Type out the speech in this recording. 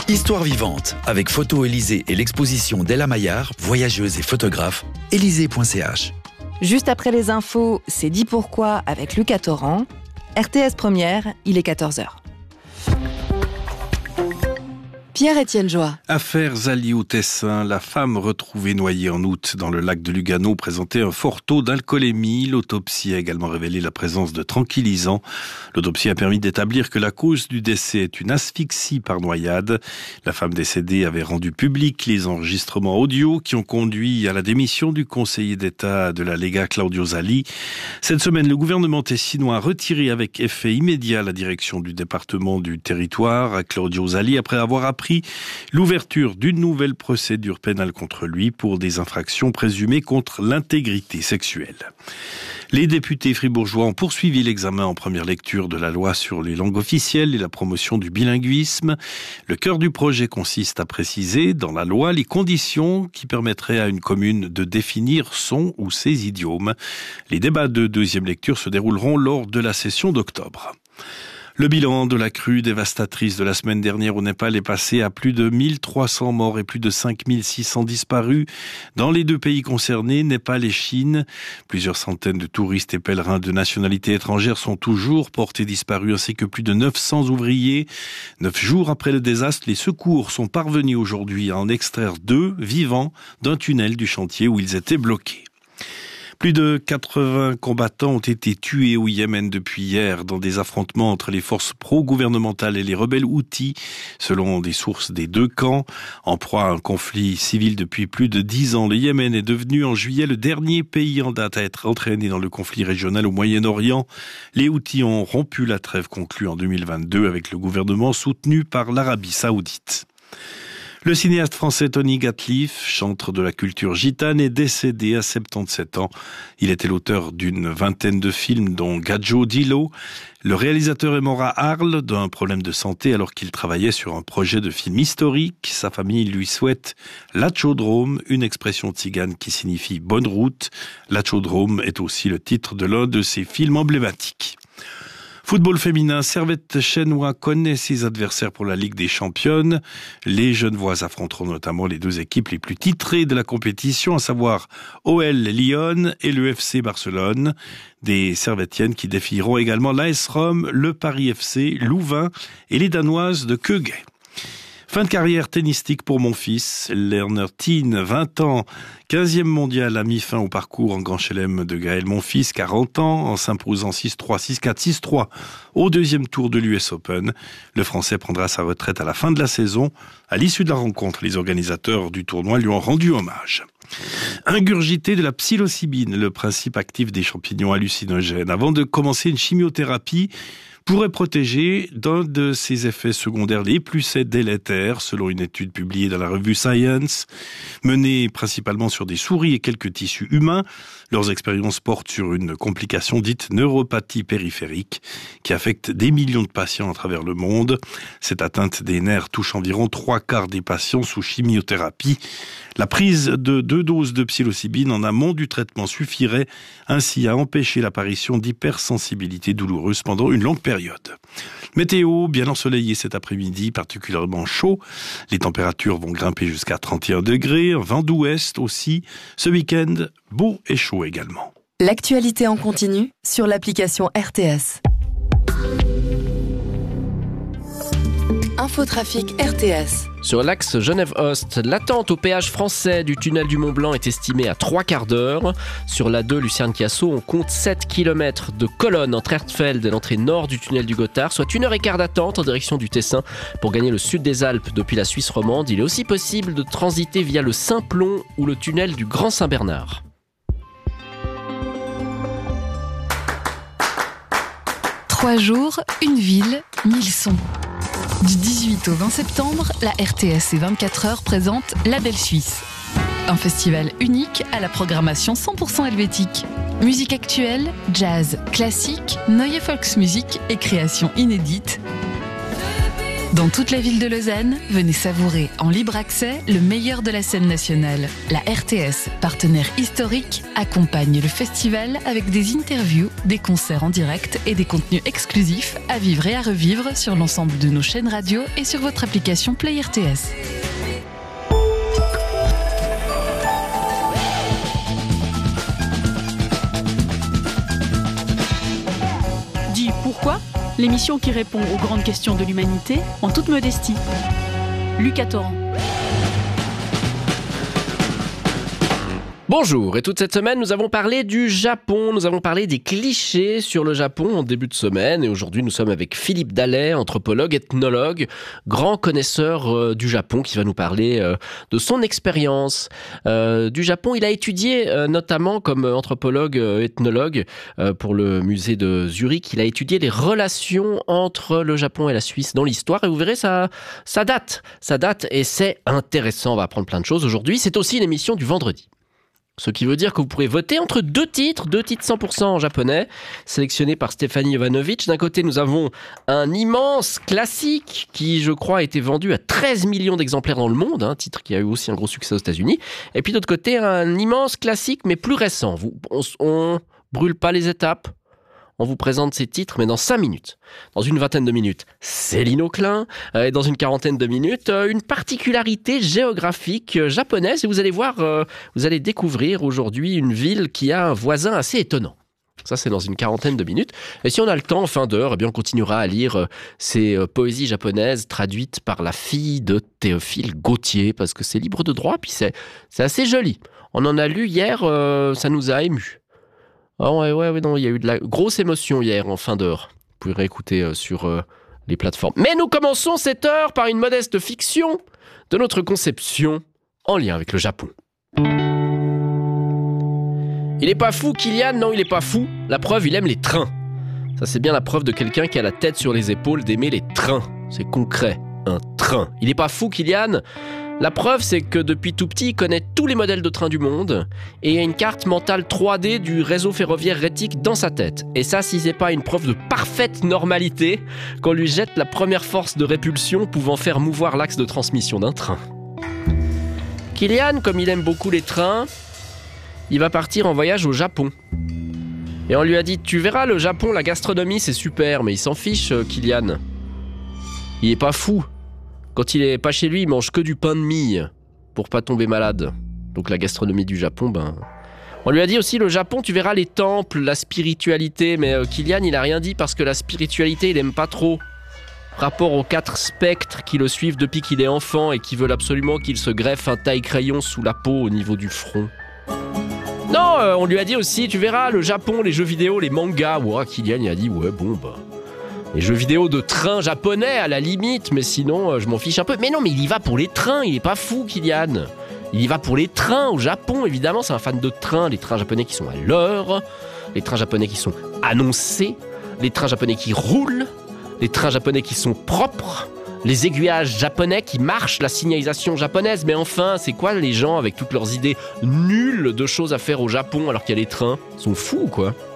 Histoire vivante, avec Photo Élysée et l'exposition d'Ella Maillard, voyageuse et photographe, élysée.ch. Juste après les infos, c'est dit pourquoi avec Lucas Torrent. RTS Première, il est 14h. Pierre-Étienne Joie. Affaire Zali au Tessin, la femme retrouvée noyée en août dans le lac de Lugano présentait un fort taux d'alcoolémie. L'autopsie a également révélé la présence de tranquillisants. L'autopsie a permis d'établir que la cause du décès est une asphyxie par noyade. La femme décédée avait rendu public les enregistrements audio qui ont conduit à la démission du conseiller d'État de la Lega Claudio Zali. Cette semaine, le gouvernement tessinois a retiré avec effet immédiat la direction du département du territoire à Claudio Zali après avoir appris l'ouverture d'une nouvelle procédure pénale contre lui pour des infractions présumées contre l'intégrité sexuelle. Les députés fribourgeois ont poursuivi l'examen en première lecture de la loi sur les langues officielles et la promotion du bilinguisme. Le cœur du projet consiste à préciser dans la loi les conditions qui permettraient à une commune de définir son ou ses idiomes. Les débats de deuxième lecture se dérouleront lors de la session d'octobre. Le bilan de la crue dévastatrice de la semaine dernière au Népal est passé à plus de 1300 morts et plus de 5600 disparus. Dans les deux pays concernés, Népal et Chine, plusieurs centaines de touristes et pèlerins de nationalité étrangère sont toujours portés disparus, ainsi que plus de 900 ouvriers. 9 jours après le désastre, les secours sont parvenus aujourd'hui à en extraire 2 vivants d'un tunnel du chantier où ils étaient bloqués. Plus de 80 combattants ont été tués au Yémen depuis hier dans des affrontements entre les forces pro-gouvernementales et les rebelles houthis, selon des sources des deux camps. En proie à un conflit civil depuis plus de 10 ans, le Yémen est devenu en juillet le dernier pays en date à être entraîné dans le conflit régional au Moyen-Orient. Les houthis ont rompu la trêve conclue en 2022 avec le gouvernement soutenu par l'Arabie Saoudite. Le cinéaste français Tony Gatliff, chantre de la culture gitane, est décédé à 77 ans. Il était l'auteur d'une vingtaine de films, dont Gadjo Dilo. Le réalisateur est mort à Arles d'un problème de santé alors qu'il travaillait sur un projet de film historique. Sa famille lui souhaite l'Achodrome, une expression tzigane qui signifie bonne route. L'Achodrome est aussi le titre de l'un de ses films emblématiques. Football féminin, Servette Chenois connaît ses adversaires pour la Ligue des Championnes. Les Genevois affronteront notamment les deux équipes les plus titrées de la compétition, à savoir OL Lyon et le FC Barcelone. Des Servettiennes qui défieront également l'AS Rome, le Paris FC, Louvain et les Danoises de Køge. Fin de carrière tennistique pour mon fils, Lerner Teen, 20 ans, 15e mondial, a mis fin au parcours en Grand Chelem de Gaël Monfils, 40 ans, en s'imposant 6-3, 6-4, 6-3 au deuxième tour de l'US Open. Le Français prendra sa retraite à la fin de la saison. À l'issue de la rencontre, les organisateurs du tournoi lui ont rendu hommage. Ingurgiter de la psilocybine, le principe actif des champignons hallucinogènes, avant de commencer une chimiothérapie, pourrait protéger d'un de ses effets secondaires les plus délétères, selon une étude publiée dans la revue Science, menée principalement sur des souris et quelques tissus humains. Leurs expériences portent sur une complication dite neuropathie périphérique qui affecte des millions de patients à travers le monde. Cette atteinte des nerfs touche environ 3/4 des patients sous chimiothérapie. La prise de 2 doses de psilocybine en amont du traitement suffirait ainsi à empêcher l'apparition d'hypersensibilité douloureuse pendant une longue période. Météo, bien ensoleillé cet après-midi, particulièrement chaud. Les températures vont grimper jusqu'à 31 degrés, un vent d'ouest aussi. Ce week-end, beau et chaud également. L'actualité en continu sur l'application RTS. Infotrafic RTS. Sur l'axe Genève-Ost, l'attente au péage français du tunnel du Mont-Blanc est estimée à 3/4 d'heure. Sur l'A2 Lucerne-Chiasso, on compte 7 km de colonne entre Ertfeld et l'entrée nord du tunnel du Gothard, soit 1h15 d'attente en direction du Tessin. Pour gagner le sud des Alpes depuis la Suisse romande, il est aussi possible de transiter via le Simplon ou le tunnel du Grand Saint-Bernard. 3 jours, une ville, 1000 sons. Du 18 au 20 septembre, la RTS et 24 heures présente La Belle Suisse. Un festival unique à la programmation 100% helvétique. Musique actuelle, jazz, classique, neue Volksmusik et créations inédites. Dans toute la ville de Lausanne, venez savourer en libre accès le meilleur de la scène nationale. La RTS, partenaire historique, accompagne le festival avec des interviews, des concerts en direct et des contenus exclusifs à vivre et à revivre sur l'ensemble de nos chaînes radio et sur votre application Play RTS. Dis pourquoi ? L'émission qui répond aux grandes questions de l'humanité en toute modestie. Lucas Torrent. Bonjour, et toute cette semaine, nous avons parlé du Japon, nous avons parlé des clichés sur le Japon en début de semaine, et aujourd'hui nous sommes avec Philippe Dallet, anthropologue, ethnologue, grand connaisseur du Japon, qui va nous parler de son expérience du Japon. Il a étudié notamment comme anthropologue, ethnologue pour le musée de Zurich, il a étudié les relations entre le Japon et la Suisse dans l'histoire, et vous verrez, ça date, et c'est intéressant, on va apprendre plein de choses aujourd'hui. C'est aussi une émission du vendredi. Ce qui veut dire que vous pourrez voter entre deux titres 100% en japonais, sélectionnés par Stéphanie Jovanovic. D'un côté, nous avons un immense classique qui, je crois, a été vendu à 13 millions d'exemplaires dans le monde, un titre qui a eu aussi un gros succès aux États-Unis. Et puis, d'autre côté, un immense classique, mais plus récent. On brûle pas les étapes. On vous présente ces titres, mais dans 5 minutes. Dans une vingtaine de minutes, Céline Auclin. Et dans une quarantaine de minutes, une particularité géographique japonaise. Et vous allez voir, vous allez découvrir aujourd'hui une ville qui a un voisin assez étonnant. Ça, c'est dans une quarantaine de minutes. Et si on a le temps, en fin d'heure, eh bien, on continuera à lire ces poésies japonaises traduites par la fille de Théophile Gautier, parce que c'est libre de droit, puis c'est assez joli. On en a lu hier, ça nous a émus. Ah ouais, non, il y a eu de la grosse émotion hier en fin d'heure. Vous pouvez réécouter sur les plateformes. Mais nous commençons cette heure par une modeste fiction de notre conception en lien avec le Japon. Il est pas fou, Kylian, non, il est pas fou. La preuve, il aime les trains. Ça, c'est bien la preuve de quelqu'un qui a la tête sur les épaules d'aimer les trains. C'est concret, un train. Il est pas fou, Kylian. La preuve, c'est que depuis tout petit, il connaît tous les modèles de trains du monde et il a une carte mentale 3D du réseau ferroviaire rétique dans sa tête. Et ça, si c'est pas une preuve de parfaite normalité, qu'on lui jette la première force de répulsion pouvant faire mouvoir l'axe de transmission d'un train. Kylian, comme il aime beaucoup les trains, il va partir en voyage au Japon. Et on lui a dit, tu verras, le Japon, la gastronomie, c'est super, mais il s'en fiche, Kylian. Il est pas fou. Quand il est pas chez lui, il mange que du pain de mie pour pas tomber malade. Donc la gastronomie du Japon, On lui a dit aussi, le Japon, tu verras les temples, la spiritualité. Mais Kylian, il a rien dit parce que la spiritualité, il aime pas trop. Rapport aux 4 spectres qui le suivent depuis qu'il est enfant et qui veulent absolument qu'il se greffe un taille-crayon sous la peau au niveau du front. Non, on lui a dit aussi, tu verras, le Japon, les jeux vidéo, les mangas. Ouais, Kylian, il a dit, ouais, bon, les jeux vidéo de trains japonais, à la limite, mais sinon, je m'en fiche un peu. Mais non, mais il y va pour les trains, il est pas fou, Kylian. Il y va pour les trains au Japon, évidemment, c'est un fan de trains. Les trains japonais qui sont à l'heure, les trains japonais qui sont annoncés, les trains japonais qui roulent, les trains japonais qui sont propres, les aiguillages japonais qui marchent, la signalisation japonaise. Mais enfin, c'est quoi les gens avec toutes leurs idées nulles de choses à faire au Japon alors qu'il y a les trains ? Ils sont fous, quoi.